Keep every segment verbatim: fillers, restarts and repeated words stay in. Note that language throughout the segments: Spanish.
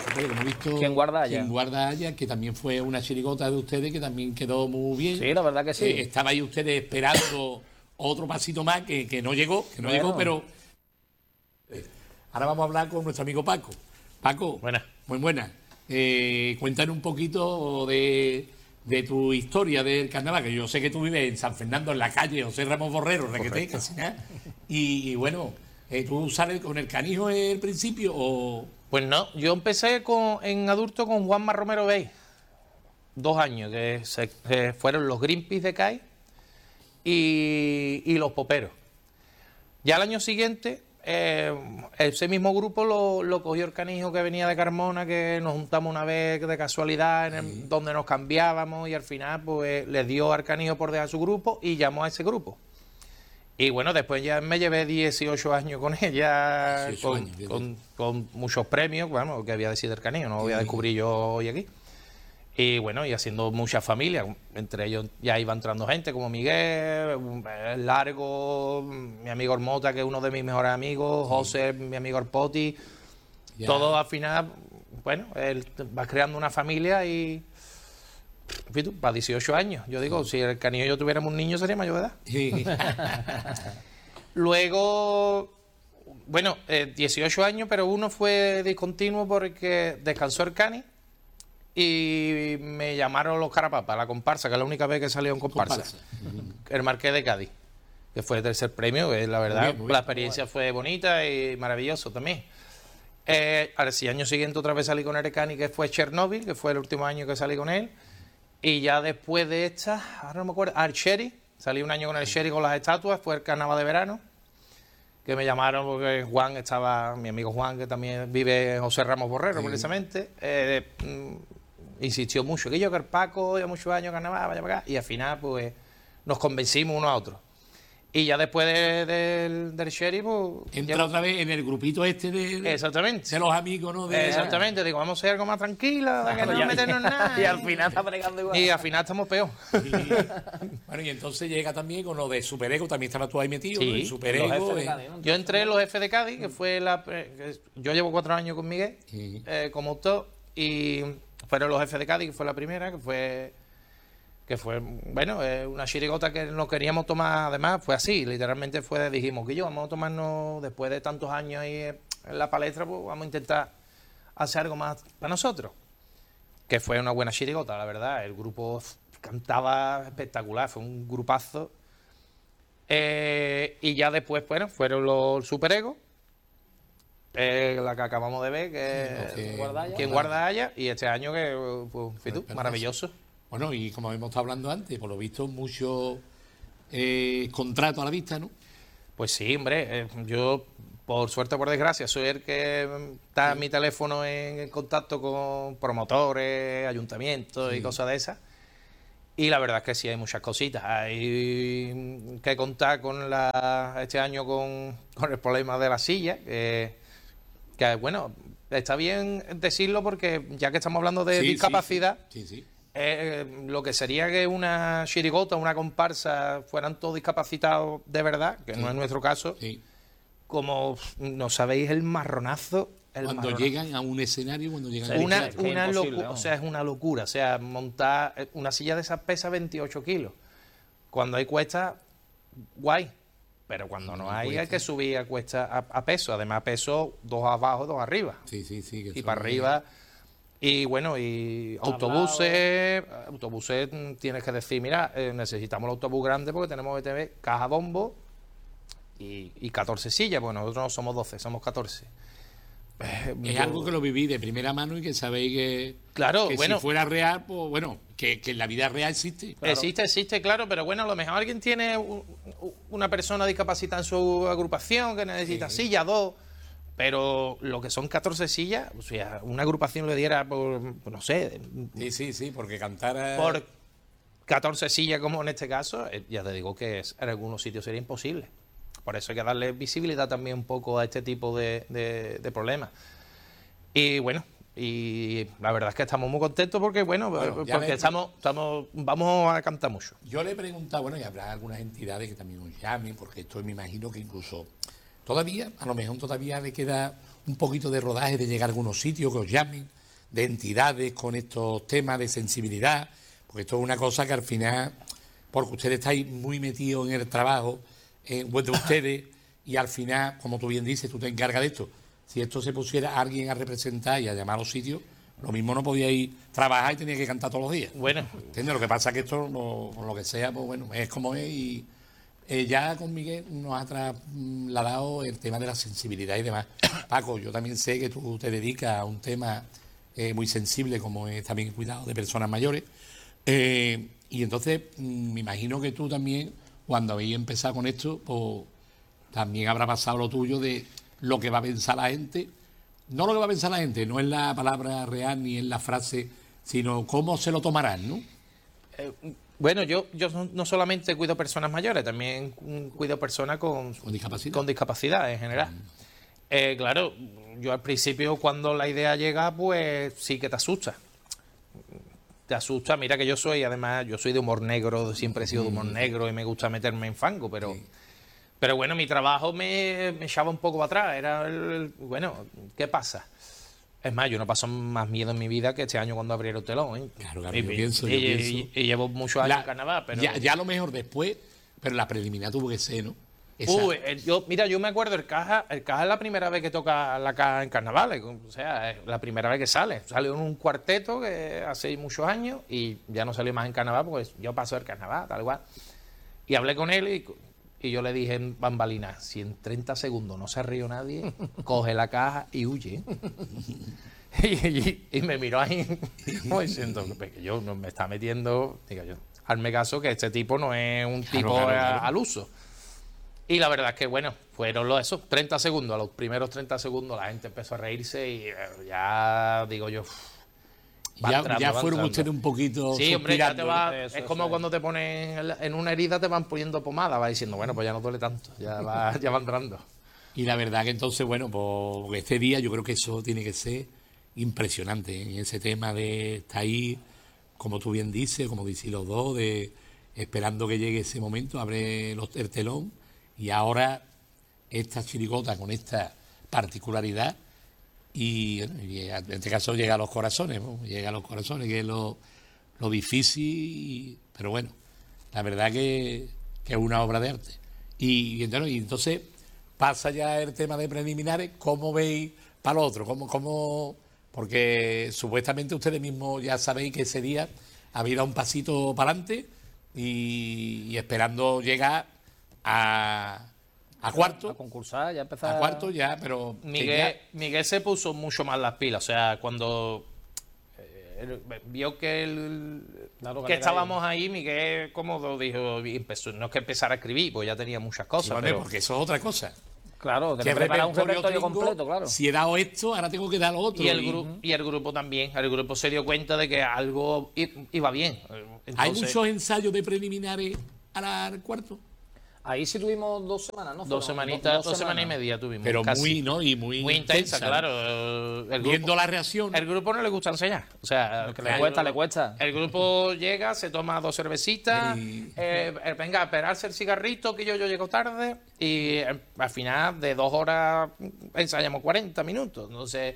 que hemos visto ¿Quién guarda allá? ¿Quién guarda allá? Que también fue una chirigota de ustedes que también quedó muy bien. Sí, la verdad que sí. Eh, estaba ahí ustedes esperando otro pasito más que, que no llegó, que no Bueno. llegó, pero... Eh, ahora vamos a hablar con nuestro amigo Paco. Paco, Buenas. muy buena. Eh, cuéntanos un poquito de, de tu historia del carnaval, que yo sé que tú vives en San Fernando, en la calle José Ramos Borrero, Requeté, casi nada. Y, y bueno, eh, ¿tú sales con el canijo en el principio o...? Pues no, yo empecé con, en adulto con Juanma Romero Bey, dos años, que se, que fueron los Greenpeace de Cádiz y, y los Poperos. Ya al año siguiente, eh, ese mismo grupo lo, lo cogió el canijo que venía de Carmona, que nos juntamos una vez de casualidad, en el, sí. donde nos cambiábamos, y al final pues le dio al canijo por dejar su grupo y llamó a ese grupo. Y bueno, después ya me llevé dieciocho años con ella, con, años, con, con muchos premios, bueno, que había decidido el canijo, no lo voy a descubrir yo hoy aquí. Y bueno, y haciendo muchas familias, entre ellos ya iba entrando gente como Miguel, Largo, mi amigo Ormota, que es uno de mis mejores amigos, José, mi amigo Arpoti, yeah. Todo al final, bueno, él va creando una familia y... Tú, para dieciocho años, yo digo, si el canijo y yo tuviéramos un niño sería mayor de edad. Sí. Luego, bueno, eh, dieciocho años, pero uno fue discontinuo porque descansó el cani y me llamaron los Carapapas, la comparsa, que es la única vez que salió en comparsa. comparsa. El Marqués de Cádiz, que fue el tercer premio, que la verdad, muy bien, muy bien. La experiencia fue bonita y maravilloso también. Eh, al año siguiente otra vez salí con el cani, que fue Chernobyl, que fue el último año que salí con él. Y ya después de esta, ahora no me acuerdo, Archeri, salí un año con Archeri con las estatuas, fue el carnaval de verano, que me llamaron porque Juan estaba, mi amigo Juan, que también vive en José Ramos Borrero, sí. precisamente, eh, mm, insistió mucho, que yo que el Paco, ya muchos años carnaval, vaya para acá, y al final pues nos convencimos uno a otro. Y ya después de, de, del sheriff, pues, entra ya... otra vez en el grupito este de, de, Exactamente. de los amigos, ¿no? De... Exactamente, digo, vamos a ser algo más tranquila, de que no ya, meternos nada. Y al final está fregando igual. Y al final estamos peor. Y, bueno, y entonces llega también con lo de Superego, también estabas tú ahí metido, sí, ¿no? El Superego. Eh... Cádiz, ¿no? Yo entré en los F de Cádiz, que fue la... Que yo llevo cuatro años con Miguel, sí. eh, como autor, y fueron los F de Cádiz, que fue la primera, que fue... que fue, bueno, eh, una chirigota que nos queríamos tomar, además, fue así, literalmente fue, dijimos que yo, vamos a tomarnos, después de tantos años ahí en la palestra, pues vamos a intentar hacer algo más para nosotros, que fue una buena chirigota, la verdad, el grupo cantaba espectacular, fue un grupazo, eh, y ya después, bueno, fueron los Superegos, eh, la que acabamos de ver, que es ¿Quién guarda allá? ¿Quién guarda allá? Y este año que, pues, fíjate tú, maravilloso. Bueno, y como hemos estado hablando antes, por lo visto, muchos eh, contratos a la vista, ¿no? Pues sí, hombre, eh, yo, por suerte o por desgracia, soy el que está sí. en mi teléfono en, en contacto con promotores, ayuntamientos sí. y cosas de esas. Y la verdad es que sí, hay muchas cositas. Hay que contar con la este año con, con el problema de la silla, que, que, bueno, está bien decirlo porque ya que estamos hablando de sí, discapacidad... Sí, sí. sí. Eh, lo que sería que una chirigota, una comparsa fueran todos discapacitados de verdad, que sí. no es nuestro caso, sí. como no sabéis el marronazo, el cuando marronazo. llegan a un escenario, cuando llegan una, a un una locura, o sea, es una locura, o sea, montar una silla de esas pesa veintiocho kilos, cuando hay cuesta, guay, pero cuando no, no hay cuesta. Hay que subir a cuesta a, a peso, además peso dos abajo, dos arriba, sí, sí, sí, que y para arriba. Y bueno, y autobuses, autobuses tienes que decir, mira, eh, necesitamos el autobús grande porque tenemos que tener caja bombo y, y catorce sillas, porque nosotros no somos doce, somos catorce. Eh, es yo, algo que lo viví de primera mano y que sabéis que, claro, que bueno, si fuera real, pues bueno, que, que en la vida real existe. Claro. Existe, existe, claro, pero bueno, a lo mejor alguien tiene un, una persona discapacitada en su agrupación que necesita sí. silla, dos... Pero lo que son catorce sillas, o sea, una agrupación le diera por, por no sé... Sí, sí, sí, porque cantara... Por catorce sillas, como en este caso, ya te digo que es, en algunos sitios sería imposible. Por eso hay que darle visibilidad también un poco a este tipo de, de, de problemas. Y bueno, y la verdad es que estamos muy contentos porque, bueno, bueno porque estamos, estamos, vamos a cantar mucho. Yo le he preguntado, bueno, y habrá algunas entidades que también nos llamen, porque esto me imagino que incluso... Todavía, a lo mejor todavía le queda un poquito de rodaje de llegar a algunos sitios que os llamen de entidades con estos temas de sensibilidad, porque esto es una cosa que al final, porque ustedes estáis muy metidos en el trabajo eh, web de ustedes, y al final, como tú bien dices, tú te encargas de esto. Si esto se pusiera a alguien a representar y a llamar a los sitios, lo mismo no podíais trabajar y tenía que cantar todos los días. Bueno. ¿Entiendes? Lo que pasa es que esto, lo, por lo que sea, pues bueno, es como es. Y eh, ya con Miguel nos ha trasladado el tema de la sensibilidad y demás. Paco, yo también sé que tú te dedicas a un tema eh, muy sensible, como es también el cuidado de personas mayores. Eh, y entonces, mm, me imagino que tú también, cuando habéis empezado con esto, pues también habrá pasado lo tuyo de lo que va a pensar la gente. No lo que va a pensar la gente, no es la palabra real ni es la frase, sino cómo se lo tomarán, ¿no? Eh, bueno, yo, yo no solamente cuido personas mayores, también cuido personas con, Con discapacidad. con discapacidad en general. Mm. Eh, claro, yo al principio cuando la idea llega, pues sí que te asusta. Te asusta, mira que yo soy, además, yo soy de humor negro, siempre he sido de humor mm. negro y me gusta meterme en fango, pero... Sí. Pero bueno, mi trabajo me, me echaba un poco para atrás. Era el, el, bueno, ¿qué pasa? Es más, yo no paso más miedo en mi vida que este año cuando abrieron el telón. ¿eh? Claro, claro, y, yo pienso, y, yo y, pienso. Y, y llevo muchos años La, en carnaval, pero... Ya, ya a lo mejor después, pero la preliminar tuvo que ser, ¿no? Esa... Uy, el, yo, mira, yo me acuerdo, el caja, el caja es la primera vez que toca la caja en carnavales. O sea, es la primera vez que sale. Salió en un cuarteto que hace muchos años y ya no salió más en carnaval porque yo paso el carnaval, tal igual. Y hablé con él y... Y yo le dije en bambalina, si en treinta segundos no se ríe nadie, coge la caja y huye. y, y, y me miró ahí, como diciendo que yo no me está metiendo, digo yo, hazme caso que este tipo no es un claro, tipo claro, a, claro. al uso. Y la verdad es que, bueno, fueron los, esos treinta segundos, a los primeros treinta segundos la gente empezó a reírse y ya digo yo... Ya, entrando, ya fueron entrando. ustedes un poquito sí, hombre, ya te va, Eso, es como eso, cuando te ponen en una herida te van poniendo pomada, va diciendo, bueno, pues ya no duele tanto, ya va, ya va entrando. Y la verdad que entonces, bueno, pues este día yo creo que eso tiene que ser impresionante, ¿eh? En ese tema de estar ahí, como tú bien dices, como dicen los dos, de esperando que llegue ese momento, abre los, el telón, y ahora esta chirigota con esta particularidad. Y, y en este caso llega a los corazones, ¿no? Llega a los corazones, que es lo, lo difícil, y, pero bueno, la verdad que, que es una obra de arte. Y, y, entonces, y entonces pasa ya el tema de preliminares, ¿cómo veis para lo otro? ¿Cómo, cómo, porque supuestamente ustedes mismos ya sabéis que ese día habéis dado un pasito para adelante y, y esperando llegar a... A cuarto. A concursar, ya empezar. A cuarto ya, pero... Miguel, ya... Miguel se puso mucho más las pilas. O sea, cuando eh, vio que, el, claro, que, que estábamos ahí, Miguel, como lo dijo, empezó, no es que empezara a escribir, pues ya tenía muchas cosas. Sí, vale, pero... porque eso es otra cosa. Claro, que ¿Qué preparar un repertorio repertorio tengo? completo, claro. Si he dado esto, ahora tengo que dar lo otro. Y el, y... gru y el grupo también. El grupo se dio cuenta de que algo iba bien. Entonces... ¿Hay muchos ensayos de preliminares al cuarto? Ahí sí tuvimos dos semanas, ¿no? Dos semanitas, dos, dos semanas y media tuvimos. Pero casi. muy, ¿no? Y muy, muy intensa, intensa, claro. El Viendo grupo, la reacción. El grupo no le gusta enseñar. O sea, que le cuesta, le cuesta. El grupo llega, se toma dos cervecitas, Y... eh, venga, a esperarse el cigarrito, que yo, yo llego tarde, y eh, al final de dos horas ensayamos cuarenta minutos. Entonces...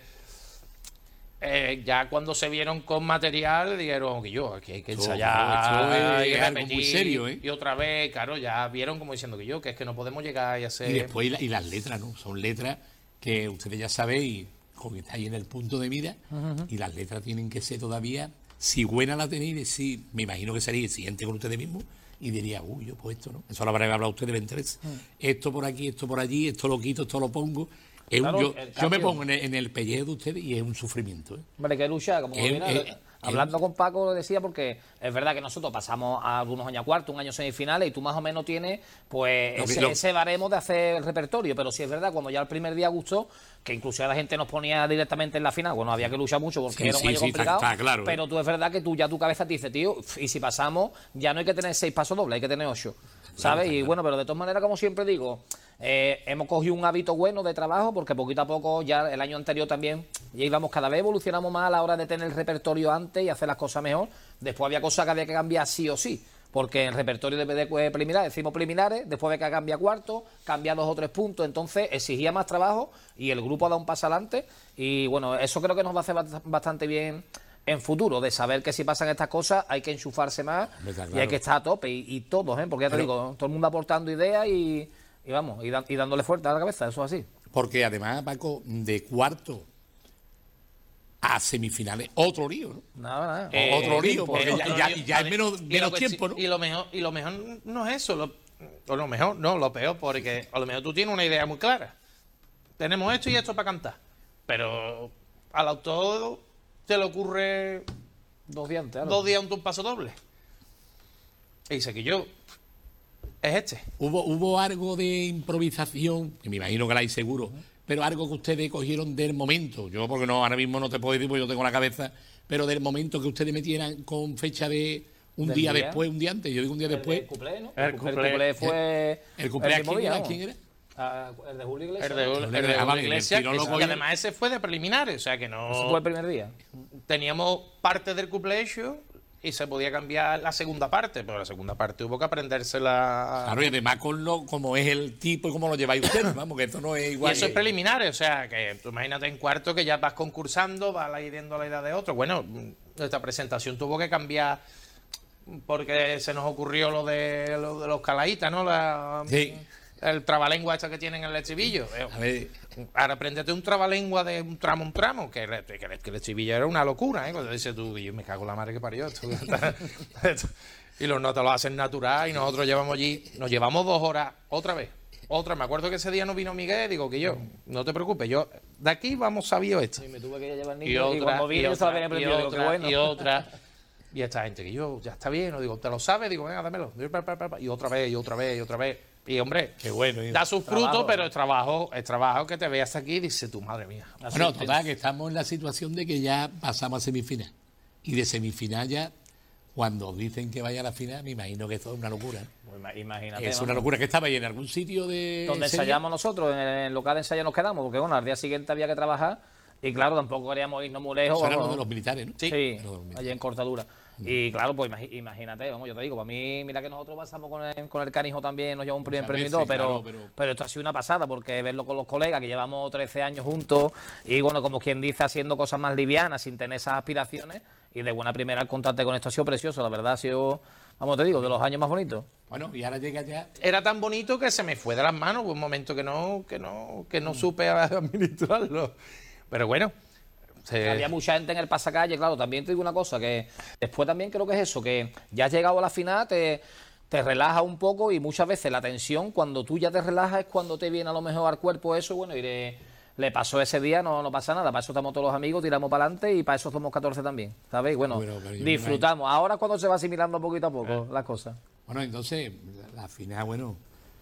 Eh, ya cuando se vieron con material dijeron que yo aquí hay que ensayar, oh, esto es, y es algo repetir, muy serio, ¿eh? y otra vez, claro, ya vieron como diciendo que yo, que es que no podemos llegar y hacer... Y después y, la, y las letras, ¿no? Son letras que ustedes ya sabéis, como que está ahí en el punto de mira, uh-huh. Y las letras tienen que ser todavía, si buena la tenéis, sí, me imagino que sería siguiente con ustedes mismos, y diría, uy, yo pues esto, ¿no? Eso lo habrán hablado ustedes veinte veces. Uh-huh. Esto por aquí, esto por allí, esto lo quito, esto lo pongo... Es claro, un, yo, yo me pongo en el, en el pellejo de ustedes y es un sufrimiento. ¿eh? Hombre, que lucha, como es, viene, es, hablando es, con Paco lo decía, porque es verdad que nosotros pasamos a algunos años a cuarto, un año semifinales, y tú más o menos tienes pues ese, lo, ese baremo de hacer el repertorio, pero sí es verdad, cuando ya el primer día gustó, que incluso la gente nos ponía directamente en la final, bueno, había que luchar mucho porque sí, era un sí, año sí, complicado, está, está claro, pero ¿eh? tú es verdad que tú ya tu cabeza te dice, tío, y si pasamos, ya no hay que tener seis pasos dobles, hay que tener ocho, ¿sabes? Claro, y claro. Bueno, pero de todas maneras, como siempre digo, Eh, hemos cogido un hábito bueno de trabajo porque poquito a poco, ya el año anterior también, ya íbamos cada vez evolucionamos más a la hora de tener el repertorio antes y hacer las cosas mejor. Después había cosas que había que cambiar sí o sí, porque en el repertorio de, de, de preliminares decimos preliminares, después de que cambia cuarto, cambia dos o tres puntos, entonces exigía más trabajo y el grupo ha dado un paso adelante y bueno, eso creo que nos va a hacer bastante bien en futuro, de saber que si pasan estas cosas hay que enchufarse más Claro. y hay que estar a tope y, y todos, ¿eh? Porque ya te Pero, digo, todo el mundo aportando ideas y, y vamos, y, da, y dándole fuerte a la cabeza, eso es así. Porque además, Paco, de cuarto a semifinales, otro lío, ¿no? Nada, nada. Eh, otro lío, porque eh, ya, otro ya- lío. ya es Vale, menos, y menos lo que tiempo, sí- ¿no? Y lo mejor, y lo mejor no es eso, lo, o lo mejor, no, lo peor, porque a lo mejor tú tienes una idea muy clara. Tenemos esto y esto para cantar. Pero al autor se le ocurre Dos días antes, dos días un paso doble. Y dice que yo es este. Hubo, hubo algo de improvisación, que me imagino que la hay seguro, pero algo que ustedes cogieron del momento. Yo, porque no, ahora mismo no te puedo decir, porque yo tengo la cabeza, pero del momento que ustedes metieran con fecha de un ¿Del día, día? después, un día antes, yo digo un día después. El cuplé, ¿no? El El cuplé, cuplé. el cuplé fue ¿El cumpleaños mismo quién día, era? vamos. ¿Quién era? Ah, el de Julio Iglesias. El de, El el de- de ah, vale, Julio Iglesias, el tirón que, lo que cogieron. además ese fue de preliminares, o sea que Ese no fue el primer día. teníamos parte del cumpleaños y se podía cambiar la segunda parte, pero la segunda parte hubo que aprendérsela. Claro, y además con lo, como es el tipo y cómo lo lleváis ustedes, vamos, que esto no es Y igual. eso es que- preliminares, o sea, que tú imagínate en cuarto que ya vas concursando, vas leyendo la idea de otro. Bueno, nuestra presentación tuvo que cambiar porque se nos ocurrió lo de, lo de los calaitas, ¿no? La, Sí. El trabalengua esta que tienen en el estribillo. A ver, Ahora aprendete un trabalengua de un tramo a un tramo, que, el- que, el- que el estribillo era una locura, ¿eh? Cuando dices tú, yo me cago en la madre que parió esto. Esto. Y los notas lo hacen natural y nosotros llevamos allí, nos llevamos dos horas otra vez. Otra, me acuerdo que ese día no vino Miguel, digo que yo, no te preocupes, yo de aquí vamos sabido esto. Y me tuve que llevar el niño Y y, otra, cuando y vine yo estaba bien otra, y aprendido, digo, qué otra, bueno. y otra. Y esta gente que yo, ya está bien, no digo, ¿te lo sabes? Digo, venga, dámelo. Y otra vez, y otra vez, y otra vez. Y hombre, qué bueno. hijo. da sus Trabajo. frutos, pero es trabajo, es trabajo que te veas aquí y dices tú, madre mía. Bueno, total, que estamos en la situación de que ya pasamos a semifinal. Y de semifinal ya, cuando dicen que vaya a la final, me imagino que esto es una locura. ¿eh? Pues ima- imagínate. Es vamos. una locura que estaba ahí en algún sitio de. Donde Sevilla. ensayamos nosotros, en el, en el local de ensayo nos quedamos, porque bueno, al día siguiente había que trabajar y claro, tampoco queríamos irnos muy lejos. Eso era vamos. uno de los militares, ¿no? Sí, Sí. allí en Cortadura. Y claro, pues imagi- imagínate, vamos, yo te digo, para mí, mira que nosotros pasamos con el, con el canijo también, nos llevamos un primer Muchas premio y todo, veces, pero, claro, pero, pero- esto ha sido una pasada, porque verlo con los colegas, que llevamos trece años juntos, y bueno, como quien dice, haciendo cosas más livianas, sin tener esas aspiraciones, y de buena primera el contacto con esto ha sido precioso, la verdad ha sido, vamos, te digo, de los años más bonitos. Bueno, y ahora llega ya. Era tan bonito que se me fue de las manos, hubo un momento que no, que no, que no supe administrarlo. Pero bueno, se- Había mucha gente en el pasacalle, claro, también te digo una cosa, que después también creo que es eso, que ya has llegado a la final, te, te relajas un poco y muchas veces la tensión, cuando tú ya te relajas es cuando te viene a lo mejor al cuerpo eso, bueno, y le, le pasó ese día, no, no pasa nada, para eso estamos todos los amigos, tiramos para adelante y para eso somos catorce también, ¿sabéis? Bueno, Bueno, pero yo me disfrutamos. Ahora es cuando se va asimilando poquito a poco las cosas. Bueno, entonces, la, la final, bueno.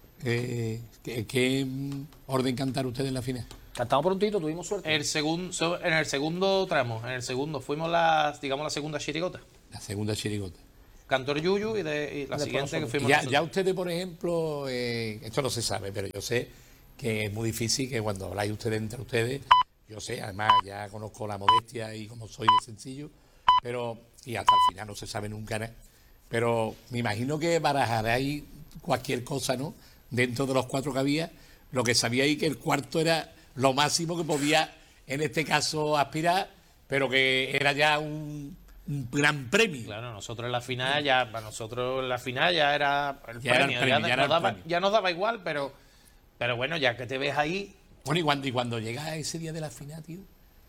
eh, ¿qué, qué, mm, orden cantar ustedes en la final? Cantamos prontito, tuvimos suerte. el segundo, en el segundo tramo, en el segundo fuimos las, digamos, la segunda chirigota. La segunda chirigota. Cantor Yuyu y, de, y la Después siguiente que nosotros. fuimos Ya, nosotros. ya ustedes, por ejemplo, eh, esto no se sabe, pero yo sé que es muy difícil que cuando habláis ustedes entre ustedes, yo sé, además ya conozco la modestia y como soy de sencillo, pero, y hasta el final no se sabe nunca nada, pero me imagino que barajaréis cualquier cosa, ¿no? Dentro de los cuatro que había, lo que sabíais que el cuarto era lo máximo que podía, en este caso, aspirar, pero que era ya un, un gran premio. Claro, nosotros en la final ya, para nosotros en la final ya era el Ya era el premio, premio, ya, ya era nos el daba, premio. ya nos daba igual, pero, pero bueno, ya que te ves ahí, Bueno, y cuando, y cuando llega ese día de la final, tío,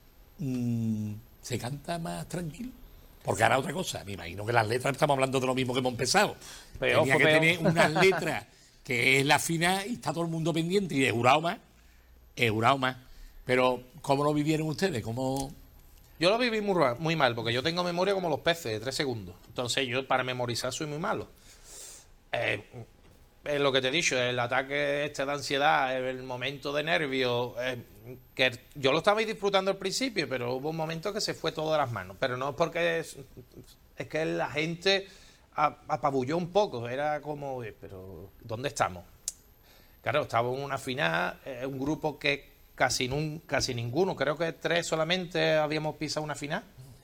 mm, se canta más tranquilo. Porque ahora otra cosa, me imagino que las letras estamos hablando de lo mismo que hemos empezado. Peor, Tenía fue que peor. tener unas letras que es la final y está todo el mundo pendiente y he jurado más, he jurado más. Pero, ¿cómo lo vivieron ustedes? ¿Cómo...? yo lo viví muy, ra- muy mal, porque yo tengo memoria como los peces, de tres segundos. Entonces yo para memorizar soy muy malo. Eh, es lo que te he dicho, el ataque este de ansiedad, el momento de nervio, eh, que yo lo estaba disfrutando al principio, pero hubo un momento que se fue todo de las manos. Pero no es porque es, es que la gente a- apabulló un poco, era como, "Oye, pero ¿dónde estamos?". Claro, estaba en una final, eh, un grupo que casi, nun- casi ninguno, creo que tres solamente habíamos pisado una final.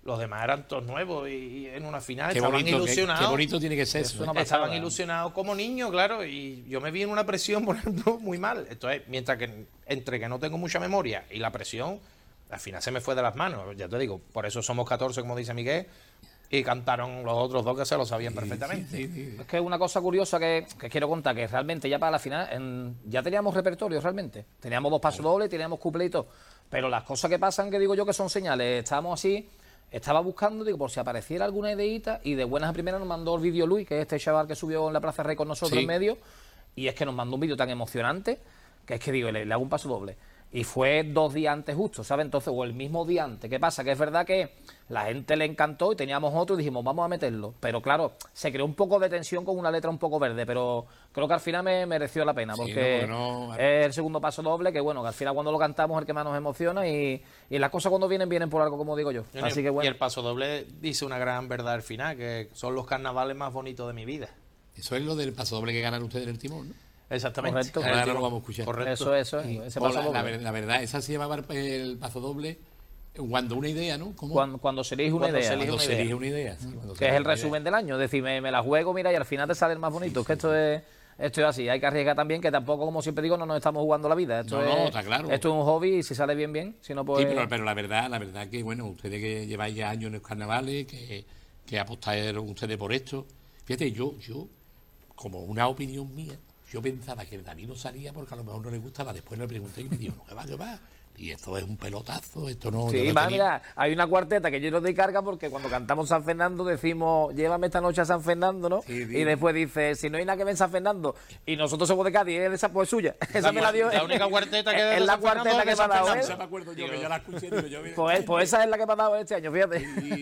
Los demás eran todos nuevos y, y en una final Qué estaban bonito, qué, ilusionados. qué bonito tiene que ser eso. Eso no ¿eh? pasa Estaban nada. ilusionados como niños, claro, y yo me vi en una presión, por ejemplo, muy mal. Entonces, mientras que entre que no tengo mucha memoria y la presión, al final se me fue de las manos. Ya te digo, por eso somos catorce, como dice Miguel, y cantaron los otros dos que se lo sabían perfectamente. Sí, sí, sí. Es que una cosa curiosa que, que quiero contar, que realmente ya para la final en- ya teníamos repertorio realmente. Teníamos dos pasos dobles, teníamos cupletos. Pero las cosas que pasan, que digo yo que son señales, estábamos así, estaba buscando, digo, por si apareciera alguna ideita, y de buenas a primeras nos mandó el vídeo Luis, que es este chaval que subió en la Plaza Rey con nosotros Sí. en medio, y es que nos mandó un vídeo tan emocionante, que es que digo, le, le hago un paso doble. Y fue dos días antes justo, ¿sabes? Entonces, o el mismo día antes. ¿Qué pasa? Que es verdad que la gente le encantó y teníamos otro y dijimos, vamos a meterlo. Pero claro, se creó un poco de tensión con una letra un poco verde, pero creo que al final me mereció la pena, Sí, porque no, porque no- es el segundo paso doble, que bueno, que al final cuando lo cantamos es el que más nos emociona y, y las cosas cuando vienen, vienen por algo, como digo yo. Así que Y bueno. el paso doble dice una gran verdad al final, que son los carnavales más bonitos de mi vida. Eso es lo del paso doble que ganan ustedes en el timón, ¿no? Exactamente. Correcto. En el Ahora timón. lo vamos a escuchar. Correcto. Eso, eso, es, ese O paso la, la doble. ver- la verdad, esa se llamaba el, el paso doble cuando una idea, ¿no? ¿Cómo? Cuando, cuando se elige una Cuando idea. se elige Cuando una se idea. elige una idea. sí, cuando se Que es elige el una idea. resumen del año. Es decir, me, me la juego, mira, y al final te sale el más bonito. Es que esto es, esto es así. Hay que arriesgar también, que tampoco, como siempre digo, no nos estamos jugando la vida. Esto No, no, es, está claro. Esto es un hobby y si sale bien, bien. Si no, pues. Sí, pero, pero la verdad, la verdad que, bueno, ustedes que lleváis ya años en los carnavales, que, que apostaron ustedes por esto. Fíjate, yo, yo, como una opinión mía, yo pensaba que el David no salía porque a lo mejor no le gustaba. Después le pregunté y me dijo, no, que va, que va. Y esto es un pelotazo, esto no... Sí, yo no más, tenía- mira, hay una cuarteta que yo no doy carga porque cuando cantamos San Fernando decimos, llévame esta noche a San Fernando, ¿no? Sí, sí. Y después dice, si no hay nada que ver en San Fernando, y nosotros somos de Cádiz, es de esa pues suya. Esa me la dio. la única cuarteta que es de es la San Fernando cuarteta es que de me ha San dado Fernando. él. Esa me acuerdo yo, que yo la escuché, digo, yo, mira, Pues, pues esa es la que me ha dado este año, fíjate.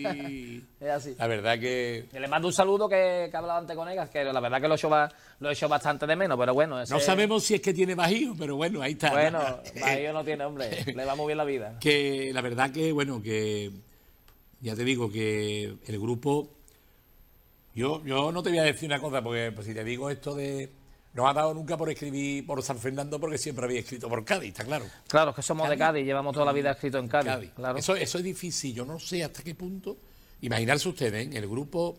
y Es así. la verdad que... Que le mando un saludo que, que he hablado antes con ellas, que la verdad que lo he hecho, ba- lo he hecho bastante de menos, pero bueno. Ese, No sabemos si es que tiene bajío, pero bueno, ahí está. Bueno, Bahío no tiene, hombre, le va muy bien la vida. Que la verdad que, bueno, que ya te digo que el grupo, yo, yo no te voy a decir una cosa, porque pues, si te digo esto de, no ha dado nunca por escribir por San Fernando, porque siempre había escrito por Cádiz, está claro. Claro, es que somos de Cádiz. Cádiz, llevamos toda la vida escrito en Cádiz. Cádiz. Claro. Eso, eso es difícil, yo no sé hasta qué punto. Imaginarse ustedes, ¿eh? El grupo,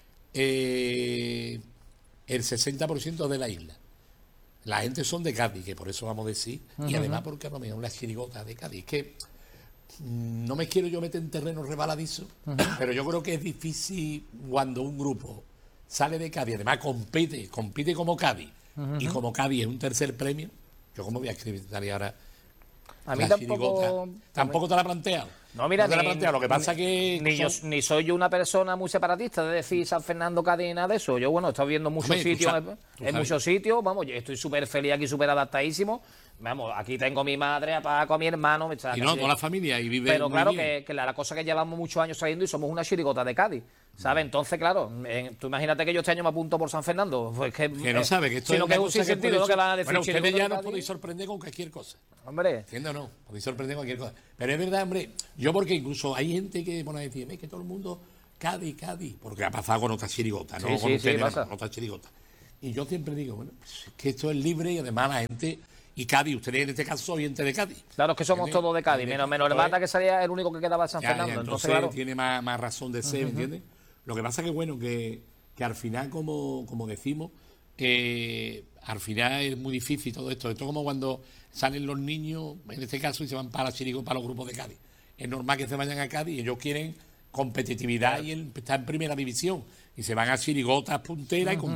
eh, el sesenta por ciento de la isla. La gente son de Cádiz, que por eso vamos a decir, y además porque a lo mejor las chirigotas de Cádiz, que mm, no me quiero yo meter en terreno rebaladizo, pero yo creo que es difícil cuando un grupo sale de Cádiz, además compite, compite como Cádiz, y como Cádiz es un tercer premio, yo como voy a escribir ahora A mí la tampoco. chirigota, tampoco te la he planteado. No, mira, te la he ni- planteado. Lo que pasa que Ni, yo, son- ni soy yo una persona muy separatista de decir San Fernando, Cádiz y nada de eso. Yo, bueno, he estado viendo muchos Hombre, tú sitios, sabes, tú en sabes. muchos sitios, vamos, yo estoy súper feliz aquí, súper adaptadísimo. Vamos, aquí tengo a mi madre, a Paco, a mi hermano. o sea, y que no, sí- toda la familia y vive Pero muy claro bien. que, que la, la cosa que llevamos muchos años trayendo y somos una chirigota de Cádiz, ¿sabes? Entonces, claro, en- tú imagínate que yo este año me apunto por San Fernando. Pues que, Que no eh, sabe que esto sino es que es una un cosa que sinsentido, puede ¿no? Que sor- van a decir Bueno, ustedes chirigota ya de nos Cádiz. podéis sorprender con cualquier cosa. Hombre, ¿Entiendes o no? Podéis sorprender con cualquier cosa. Pero es verdad, hombre, yo porque incluso hay gente que pone a decir, "Es que todo el mundo, Cádiz, Cádiz", porque ha pasado con otras chirigotas, ¿no? Sí, con sí, ustedes, sí, no, pasa. con otras chirigotas. Y yo siempre digo, bueno, pues es que esto es libre y además la gente, y Cádiz, ustedes en este caso son gente de Cádiz. claro, es que somos ¿Entiendes? todos de Cádiz, menos, menos el Entonces- Mata, que salía el único que quedaba de San Ya, ya, Fernando. entonces Entonces, claro. tiene más, más razón de ser, ¿me entiendes? Lo que pasa que, bueno, que, que al final, como, como decimos, eh, al final es muy difícil todo esto. Esto es como cuando salen los niños, en este caso, y se van para la chirigo, para los grupos de Cádiz. Es normal que se vayan a Cádiz y ellos quieren competitividad y el- estar en primera división. Y se van a chirigotas punteras y, com-